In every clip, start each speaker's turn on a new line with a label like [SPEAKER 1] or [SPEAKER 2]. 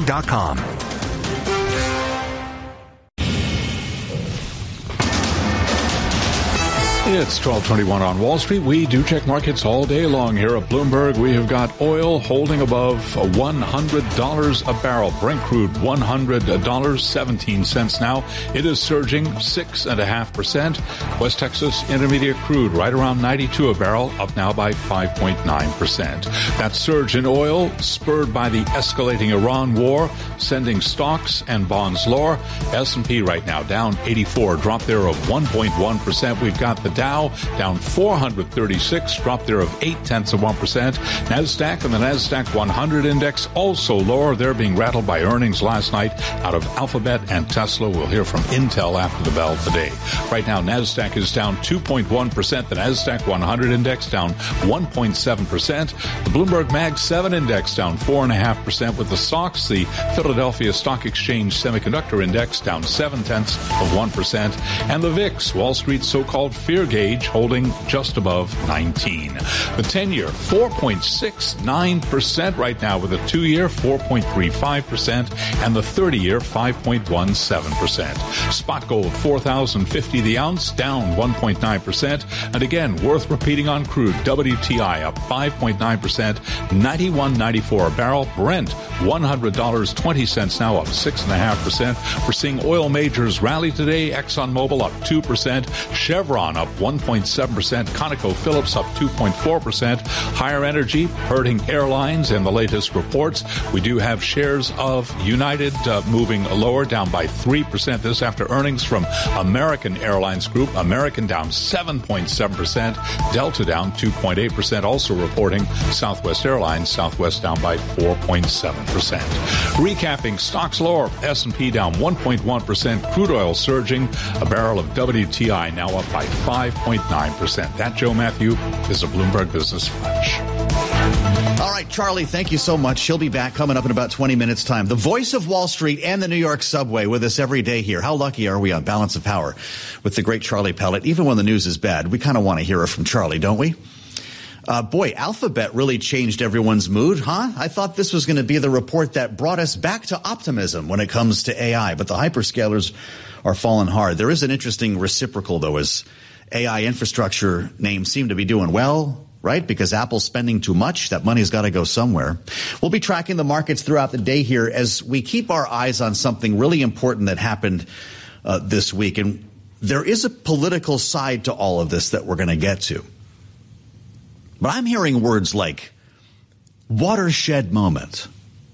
[SPEAKER 1] Bloomberg.com.
[SPEAKER 2] It's 12:21 on Wall Street. We do check markets all day long here at Bloomberg. We have got oil holding above $100 a barrel. Brent crude, $100.17 now. It is surging 6.5%. West Texas Intermediate crude right around 92 a barrel, up now by 5.9%. That surge in oil spurred by the escalating Iran war, sending stocks and bonds lower. S&P right now down 84, drop there of 1.1%. We've got the Dow down 436, drop there of 0.8%. NASDAQ and the NASDAQ 100 index also lower. They're being rattled by earnings last night out of Alphabet and Tesla. We'll hear from Intel after the bell today. Right now, NASDAQ is down 2.1%. The NASDAQ 100 index down 1.7%. The Bloomberg Mag 7 index down 4.5%, with the SOX, the Philadelphia Stock Exchange Semiconductor Index, down 0.7%. And the VIX, Wall Street's so-called fear gauge, holding just above 19. The 10-year, 4.69% right now, with a 2-year, 4.35%, and the 30-year, 5.17%. Spot gold, $4,050 the ounce, down 1.9%. And again, worth repeating on crude, WTI up 5.9%, $91.94 a barrel. Brent, $100.20 now, up 6.5%. We're seeing oil majors rally today. ExxonMobil up 2%. Chevron up 1.7%. ConocoPhillips up 2.4%. Higher energy hurting airlines in the latest reports. We do have shares of United moving lower, down by 3%. This after earnings from American Airlines Group. American down 7.7%. Delta down 2.8%. Also reporting Southwest Airlines. Southwest down by 4.7%. Recapping, stocks lower. S&P down 1.1%. Crude oil surging. A barrel of WTI now up by 5.9%. That, Joe Matthew, is a Bloomberg Business Flash.
[SPEAKER 3] All right, Charlie, thank you so much. She'll be back coming up in about 20 minutes' time. The voice of Wall Street and the New York subway with us every day here. How lucky are we on Balance of Power with the great Charlie Pellet? Even when the news is bad, we kind of want to hear it from Charlie, don't we? Boy, Alphabet really changed everyone's mood, huh? I thought this was going to be the report that brought us back to optimism when it comes to AI, but the hyperscalers are falling hard. There is an interesting reciprocal, though, as AI infrastructure names seem to be doing well, right? Because Apple's spending too much. That money's got to go somewhere. We'll be tracking the markets throughout the day here as we keep our eyes on something really important that happened this week. And there is a political side to all of this that we're going to get to. But I'm hearing words like watershed moment,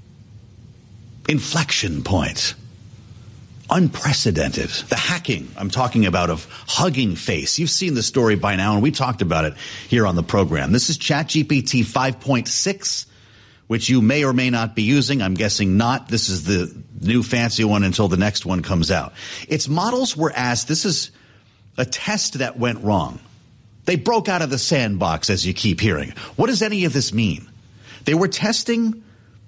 [SPEAKER 3] inflection point, unprecedented. The hacking I'm talking about of Hugging Face. You've seen the story by now, and we talked about it here on the program. This is ChatGPT 5.6, which you may or may not be using. I'm guessing not. This is the new fancy one until the next one comes out. Its models were asked, this is a test that went wrong. They broke out of the sandbox, as you keep hearing. What does any of this mean? They were testing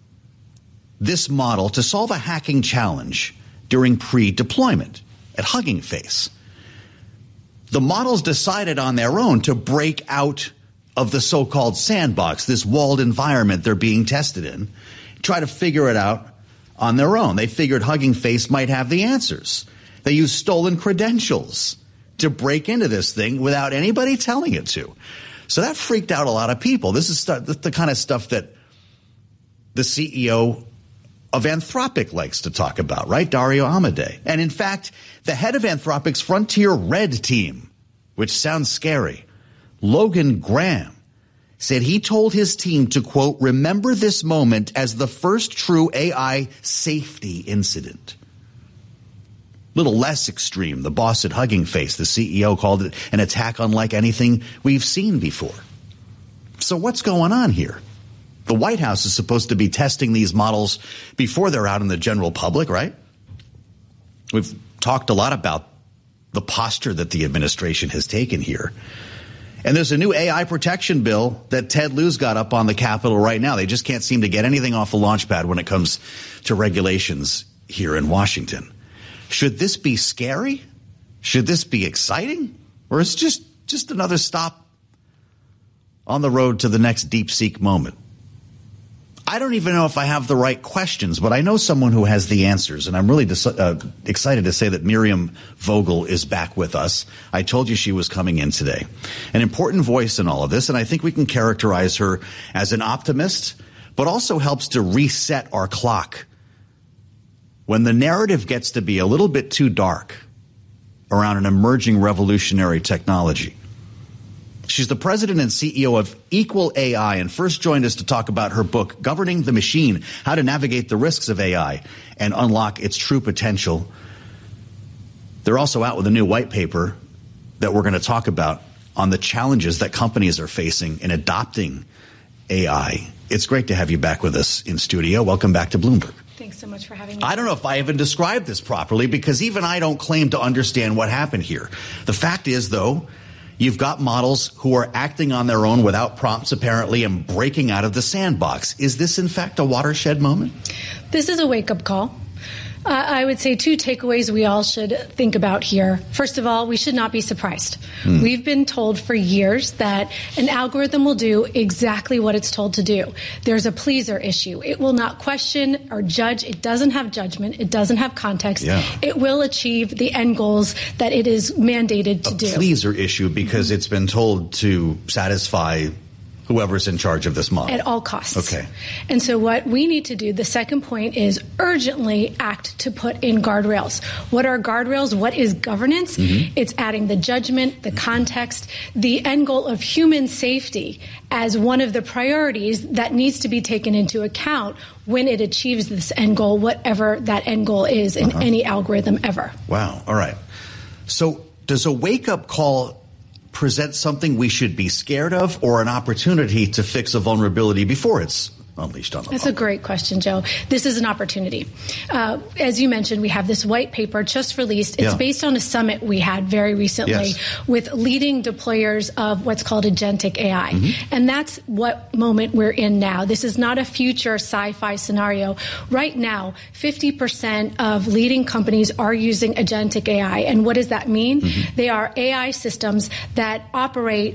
[SPEAKER 3] this model to solve a hacking challenge during pre-deployment at Hugging Face. The models decided on their own to break out of the so-called sandbox, this walled environment they're being tested in, try to figure it out on their own. They figured Hugging Face might have the answers. They used stolen credentials to break into this thing without anybody telling it to. So that freaked out a lot of people. This is the kind of stuff that the CEO of Anthropic likes to talk about, right? Dario Amodei. And in fact, the head of Anthropic's Frontier Red team, which sounds scary, Logan Graham, said he told his team to, quote, remember this moment as the first true AI safety incident. Little less extreme. The boss at Hugging Face, the CEO, called it an attack unlike anything we've seen before. So what's going on here? The White House is supposed to be testing these models before they're out in the general public, right? We've talked a lot about the posture that the administration has taken here. And there's a new AI protection bill that Ted Lieu's got up on the Capitol right now. They just can't seem to get anything off the launch pad when it comes to regulations here in Washington. Should this be scary? Should this be exciting? Or is it just another stop on the road to the next DeepSeek moment? I don't even know if I have the right questions, but I know someone who has the answers, and I'm really excited to say that Miriam Vogel is back with us. I told you she was coming in today. An important voice in all of this, and I think we can characterize her as an optimist, but also helps to reset our clock. When the narrative gets to be a little bit too dark around an emerging revolutionary technology. She's the president and CEO of Equal AI and first joined us to talk about her book, Governing the Machine, How to Navigate the Risks of AI and Unlock Its True Potential. They're also out with a new white paper that we're going to talk about on the challenges that companies are facing in adopting AI. It's great to have you back with us in studio. Welcome back to Bloomberg.
[SPEAKER 1] Thanks so much for having me.
[SPEAKER 3] I don't know if I even described this properly because even I don't claim to understand what happened here. The fact is, though, you've got models who are acting on their own without prompts, apparently, and breaking out of the sandbox. Is this, in fact, a watershed moment?
[SPEAKER 1] This is a wake-up call. I would say 2 takeaways we all should think about here. First of all, we should not be surprised. We've been told for years that an algorithm will do exactly what it's told to do. There's a pleaser issue. It will not question or judge. It doesn't have judgment. It doesn't have context.
[SPEAKER 3] Yeah.
[SPEAKER 1] It will achieve the end goals that it is mandated to do.
[SPEAKER 3] A pleaser issue because it's been told to satisfy whoever's in charge of this model.
[SPEAKER 1] At all costs.
[SPEAKER 3] Okay.
[SPEAKER 1] And so what we need to do, the second point, is urgently act to put in guardrails. What are guardrails? What is governance? It's adding the judgment, the context, the end goal of human safety as one of the priorities that needs to be taken into account when it achieves this end goal, whatever that end goal is in any algorithm ever.
[SPEAKER 3] Wow. All right. So does a wake-up call present something we should be scared of or an opportunity to fix a vulnerability before it's unleashed on the
[SPEAKER 1] That's a great question, Joe. This is an opportunity. As you mentioned, we have this white paper just released. It's based on a summit we had very recently with leading deployers of what's called agentic AI. And that's what moment we're in now. This is not a future sci-fi scenario. Right now, 50% of leading companies are using agentic AI. And what does that mean? They are AI systems that operate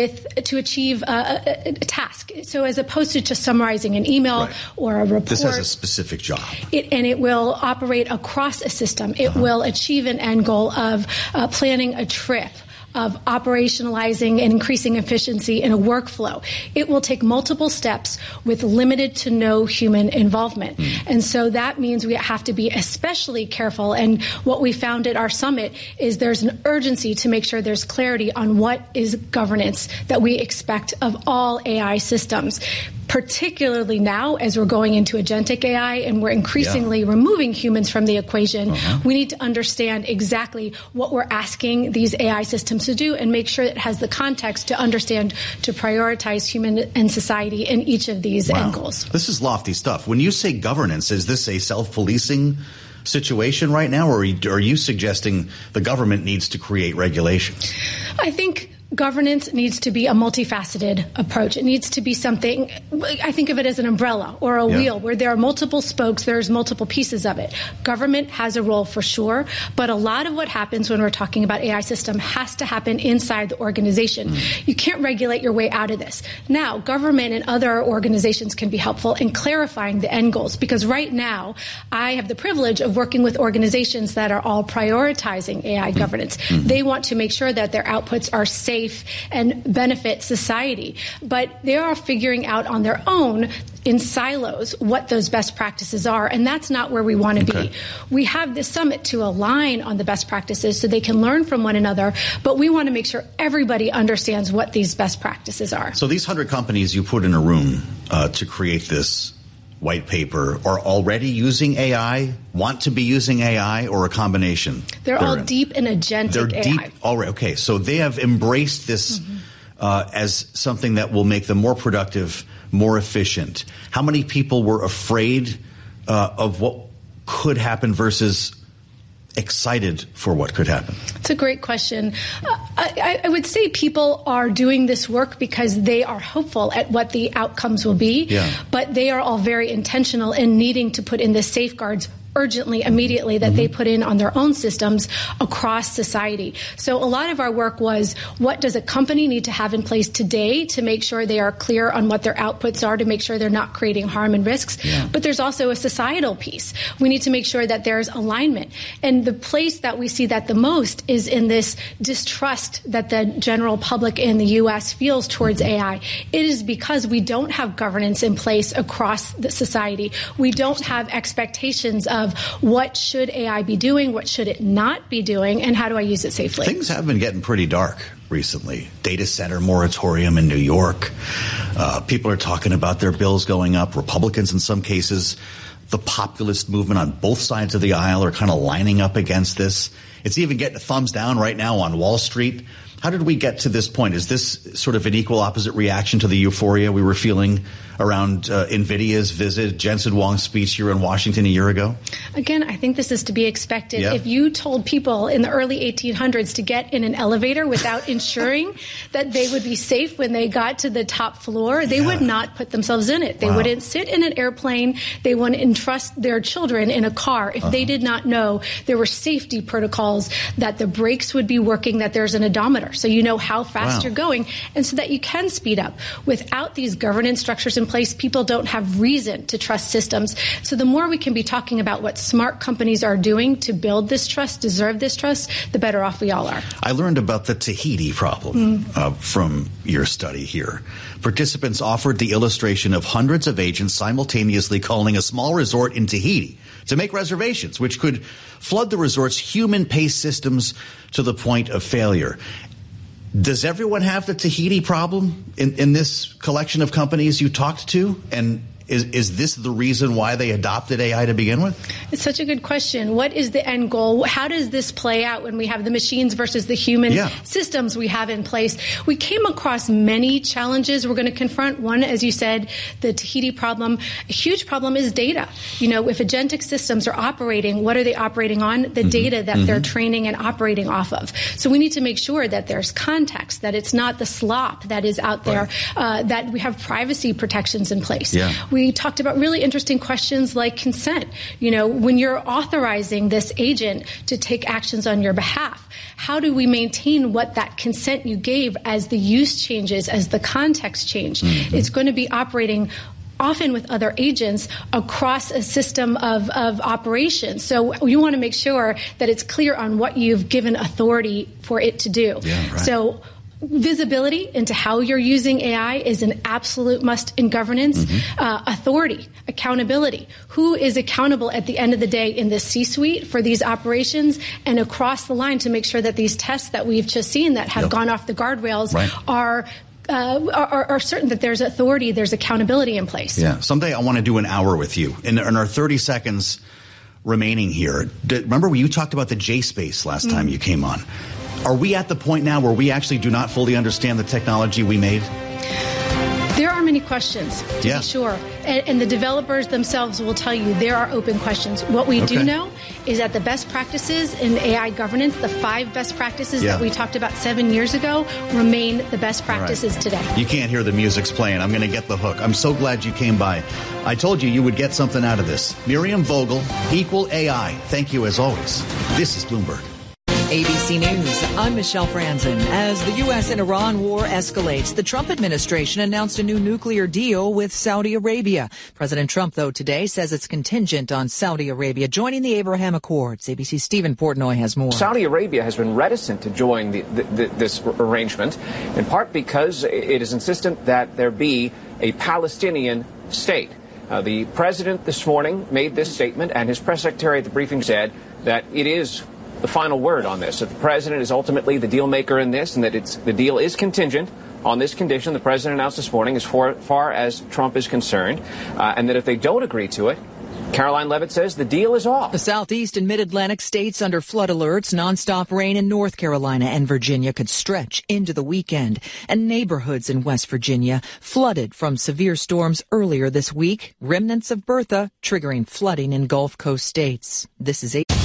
[SPEAKER 1] to achieve a task. So as opposed to just summarizing an email or a report.
[SPEAKER 3] This has a specific job.
[SPEAKER 1] And it will operate across a system. It will achieve an end goal of planning a trip, of operationalizing and increasing efficiency in a workflow. It will take multiple steps with limited to no human involvement. And so that means we have to be especially careful. And what we found at our summit is there's an urgency to make sure there's clarity on what is governance that we expect of all AI systems. Particularly now, as we're going into agentic AI and we're increasingly removing humans from the equation, we need to understand exactly what we're asking these AI systems to do and make sure it has the context to understand, to prioritize human and society in each of these end goals.
[SPEAKER 3] This is lofty stuff. When you say governance, is this a self-policing situation right now, or are you suggesting the government needs to create regulations?
[SPEAKER 1] I think governance needs to be a multifaceted approach. It needs to be something, I think of it as an umbrella or a wheel where there are multiple spokes, there's multiple pieces of it. Government has a role for sure, but a lot of what happens when we're talking about AI system has to happen inside the organization. You can't regulate your way out of this. Now, government and other organizations can be helpful in clarifying the end goals, because right now I have the privilege of working with organizations that are all prioritizing AI governance. They want to make sure that their outputs are safe and benefit society. But they are figuring out on their own in silos what those best practices are, and that's not where we want to be. We have this summit to align on the best practices so they can learn from one another, but we want to make sure everybody understands what these best practices are.
[SPEAKER 3] So these 100 companies you put in a room to create this white paper are already using AI, want to be using AI, or a combination?
[SPEAKER 1] They're all deep in agentic
[SPEAKER 3] They're
[SPEAKER 1] AI.
[SPEAKER 3] deep already. Okay, so they have embraced this as something that will make them more productive, more efficient. How many people were afraid of what could happen versus excited for what could happen?
[SPEAKER 1] It's a great question. I would say people are doing this work because they are hopeful at what the outcomes will be, but they are all very intentional in needing to put in the safeguards urgently, immediately, that they put in on their own systems across society. So a lot of our work was, what does a company need to have in place today to make sure they are clear on what their outputs are, to make sure they're not creating harm and risks? Yeah. But there's also a societal piece. We need to make sure that there's alignment. And the place that we see that the most is in this distrust that the general public in the U.S. feels towards AI. It is because we don't have governance in place across the society. We don't have expectations of what should AI be doing, what should it not be doing, and how do I use it safely?
[SPEAKER 3] Things have been getting pretty dark recently. Data center moratorium in New York. People are talking about their bills going up. Republicans in some cases. The populist movement on both sides of the aisle are kind of lining up against this. It's even getting a thumbs down right now on Wall Street. How did we get to this point? Is this sort of an equal opposite reaction to the euphoria we were feeling around NVIDIA's visit, Jensen Huang's speech here in Washington a year ago?
[SPEAKER 1] Again, I think this is to be expected.
[SPEAKER 3] Yeah.
[SPEAKER 1] If you told people in the early 1800s to get in an elevator without ensuring that they would be safe when they got to the top floor, they would not put themselves in it. They wouldn't sit in an airplane. They wouldn't entrust their children in a car if they did not know there were safety protocols, that the brakes would be working, that there's an odometer, so you know how fast you're going, and so that you can speed up. Without these governance structures in place, people don't have reason to trust systems. So the more we can be talking about what smart companies are doing to build this trust, deserve this trust, the better off we all are.
[SPEAKER 3] I learned about the Tahiti problem from your study here. Participants offered the illustration of hundreds of agents simultaneously calling a small resort in Tahiti to make reservations, which could flood the resort's human-paced systems to the point of failure. Does everyone have the Tahiti problem in this collection of companies you talked to? And is this the reason why they adopted AI to begin with?
[SPEAKER 1] It's such a good question. What is the end goal? How does this play out when we have the machines versus the human systems we have in place? We came across many challenges we're going to confront. One, as you said, the Tahiti problem. A huge problem is data. You know, if agentic systems are operating, what are they operating on? The data that they're training and operating off of. So we need to make sure that there's context, that it's not the slop that is out there, that we have privacy protections in place.
[SPEAKER 3] Yeah.
[SPEAKER 1] We talked about really interesting questions like consent. You know, when you're authorizing this agent to take actions on your behalf, how do we maintain what that consent you gave as the use changes, as the context change? It's going to be operating often with other agents across a system of operations. So you want to make sure that it's clear on what you've given authority for it to do.
[SPEAKER 3] Yeah, right.
[SPEAKER 1] So visibility into how you're using AI is an absolute must in governance. Authority, accountability. Who is accountable at the end of the day in the C-suite for these operations and across the line to make sure that these tests that we've just seen that have gone off the guardrails are certain that there's authority, there's accountability in place.
[SPEAKER 3] Yeah. Someday I want to do an hour with you. In our 30 seconds remaining here, remember when you talked about the J-Space last time you came on? Are we at the point now where we actually do not fully understand the technology we made?
[SPEAKER 1] There are many questions, to be sure. And the developers themselves will tell you there are open questions. What we do know is that the best practices in AI governance, the 5 best practices that we talked about 7 years ago, remain the best practices today.
[SPEAKER 3] You can't hear the music's playing. I'm going to get the hook. I'm so glad you came by. I told you would get something out of this. Miriam Vogel, Equal AI. Thank you as always. This is Bloomberg.
[SPEAKER 4] ABC News, I'm Michelle Franzen. As the U.S. and Iran war escalates, the Trump administration announced a new nuclear deal with Saudi Arabia. President Trump, though, today says it's contingent on Saudi Arabia joining the Abraham Accords. ABC's Stephen Portnoy has more.
[SPEAKER 5] Saudi Arabia has been reticent to join this arrangement, in part because it is insistent that there be a Palestinian state. The president this morning made this statement, and his press secretary at the briefing said that it is the final word on this. That the president is ultimately the deal maker in this, and that the deal is contingent on this condition the president announced this morning as far as Trump is concerned, and that if they don't agree to it, Caroline Levitt says the deal is off.
[SPEAKER 4] The Southeast and Mid-Atlantic states under flood alerts. Nonstop rain in North Carolina and Virginia could stretch into the weekend. And neighborhoods in West Virginia flooded from severe storms earlier this week. Remnants of Bertha triggering flooding in Gulf Coast states. This is